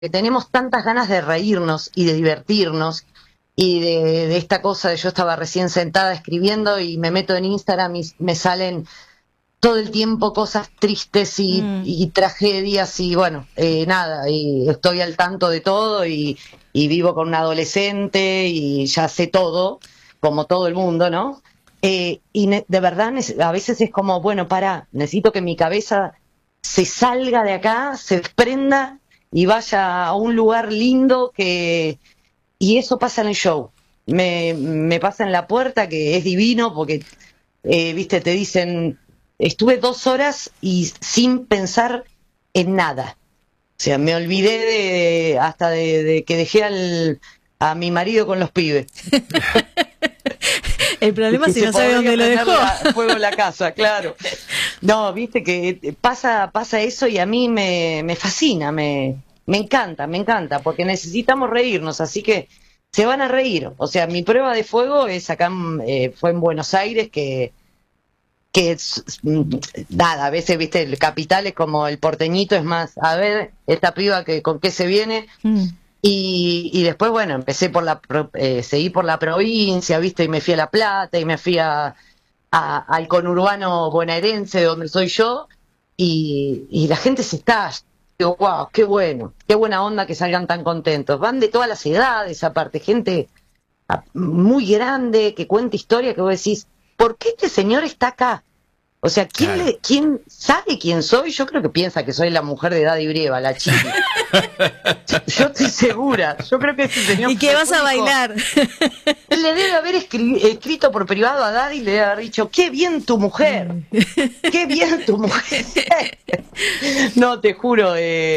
que tenemos tantas ganas de reírnos y de divertirnos y de esta cosa de yo estaba recién sentada escribiendo y me meto en Instagram y me salen todo el tiempo cosas tristes y tragedias y bueno, nada, y estoy al tanto de todo y vivo con un adolescente y ya sé todo, como todo el mundo, ¿no? De verdad a veces es como, bueno, necesito que mi cabeza se salga de acá, se desprenda y vaya a un lugar lindo y eso pasa en el show. Me pasa en la puerta, que es divino, porque, viste, te dicen, estuve 2 horas y sin pensar en nada. O sea, me olvidé hasta de que dejé a mi marido con los pibes. El problema es si no sabe dónde lo dejó. Fuego en la casa, claro. No, viste que pasa eso y a mí me fascina, me encanta, porque necesitamos reírnos, así que se van a reír. O sea, mi prueba de fuego es acá, fue en Buenos Aires, que nada, a veces, viste, el capital es como el porteñito, es más, a ver, esta piba con qué se viene. Y después, bueno, empecé seguí por la provincia, viste, y me fui a La Plata, y me fui al conurbano bonaerense, donde soy yo, y la gente se está, digo, wow, qué bueno, qué buena onda que salgan tan contentos. Van de todas las edades, aparte, gente muy grande, que cuenta historia, que vos decís, ¿por qué este señor está acá? O sea, ¿quién sabe quién soy? Yo creo que piensa que soy la mujer de Daddy Brieva, la chica. Yo estoy segura. Yo creo que ese señor... ¿Y qué vas a bailar? Él le debe haber escrito por privado a Daddy y le debe haber dicho, ¡qué bien tu mujer! ¡Qué bien tu mujer! No, te juro,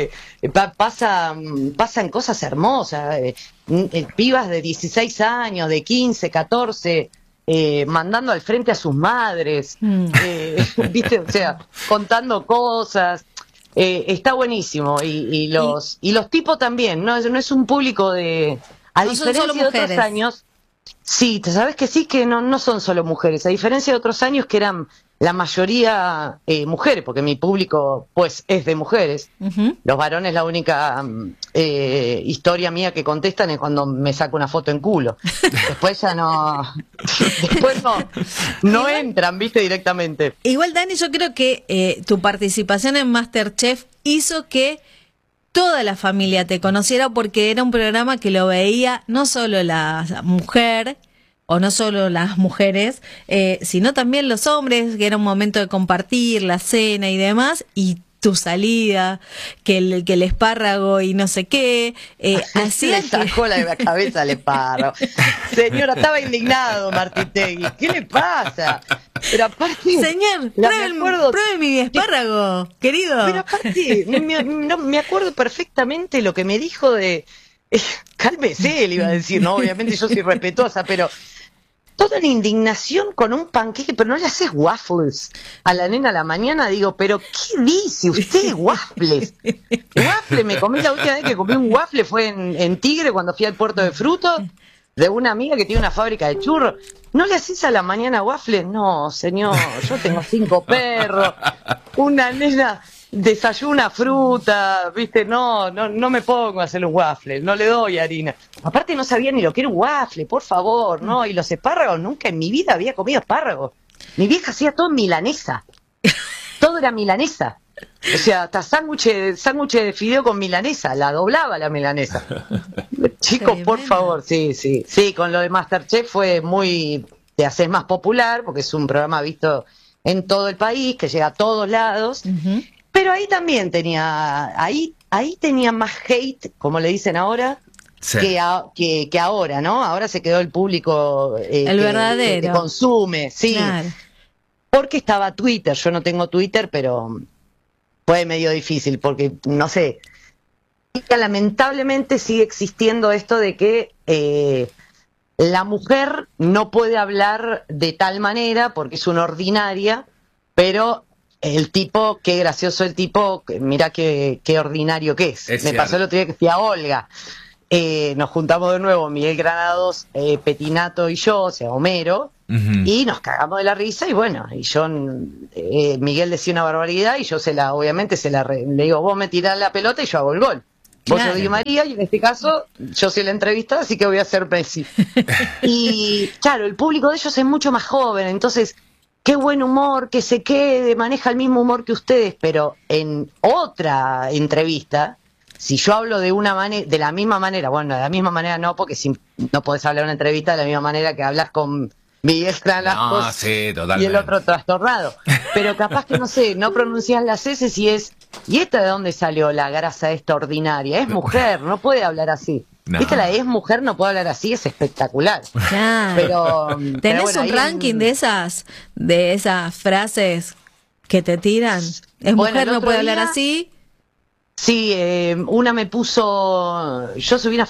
pasan cosas hermosas. Pibas de 16 años, de 15, 14... mandando al frente a sus madres, ¿viste? O sea, contando cosas, está buenísimo, y los tipos también, no es un público a diferencia de otros años. Sí, sabes que sí, que no son solo mujeres, a diferencia de otros años que eran la mayoría mujeres, porque mi público pues es de mujeres. Los varones, la única historia mía que contestan es cuando me saco una foto en culo. Después ya después no entran, viste, directamente. Igual, Dani, yo creo que tu participación en MasterChef hizo que toda la familia te conociera, porque era un programa que lo veía no solo la mujer o no solo las mujeres, sino también los hombres, que era un momento de compartir la cena y demás, y tu salida, que el espárrago y no sé qué, hacía le sacó la cabeza al espárrago. Señora, estaba indignado Martitegui, ¿qué le pasa? Pero aparte, señor, pruebe mi espárrago, querido. Pero aparte, me acuerdo perfectamente lo que me dijo cálmese, le iba a decir, no, obviamente yo soy respetuosa, pero toda la indignación con un panqueque, pero no le haces waffles a la nena a la mañana. Digo, pero ¿qué dice usted, waffles? Waffle, me comí la última vez que comí un waffle fue en Tigre, cuando fui al puerto de frutos, de una amiga que tiene una fábrica de churros. ¿No le haces a la mañana waffles? No, señor, yo tengo 5 perros, una nena desayuna fruta, viste, no me pongo a hacer un waffle, no le doy harina. Aparte no sabía ni lo que era un waffle, por favor, no, y los espárragos, nunca en mi vida había comido espárragos. Mi vieja hacía todo en milanesa, todo era milanesa. O sea, hasta sándwich de fideo con milanesa, la doblaba la milanesa. Chicos, por favor, sí, con lo de MasterChef fue te haces más popular, porque es un programa visto en todo el país, que llega a todos lados. Pero ahí también ahí tenía más hate, como le dicen ahora, sí, que ahora, ¿no? Ahora se quedó el público el verdadero que consume, sí. Claro. Porque estaba Twitter, yo no tengo Twitter, pero fue medio difícil, porque, no sé, lamentablemente sigue existiendo esto de que la mujer no puede hablar de tal manera porque es una ordinaria, pero... el tipo, qué gracioso el tipo, mira qué ordinario que es. Me pasó el otro día que fui a Olga. Nos juntamos de nuevo, Miguel Granados, Petinato y yo, o sea, Homero, y nos cagamos de la risa, y bueno, y yo, Miguel decía una barbaridad, y yo obviamente le digo, vos me tirás la pelota y yo hago el gol. Vos Claro. sos Di María y en este caso yo soy la entrevistada, así que voy a ser Messi. Y claro, el público de ellos es mucho más joven, entonces qué buen humor, que se quede, maneja el mismo humor que ustedes, pero en otra entrevista, si yo hablo de una manera, de la misma manera, bueno, de la misma manera no, porque no podés hablar en una entrevista de la misma manera que hablas con Miguel Canascos sí, y el totalmente. otro trastornado. Pero capaz que, no sé, no pronuncias las S y es, ¿y esta de dónde salió la grasa esta ordinaria? Es mujer, no puede hablar así. No. Viste, la de es mujer, no puede hablar así, es espectacular. Claro. Pero ¿Tenés bueno, un ahí ranking de esas frases que te tiran? ¿Es Bueno, mujer, el no otro puede hablar día- así? Sí, una me puso, yo subí una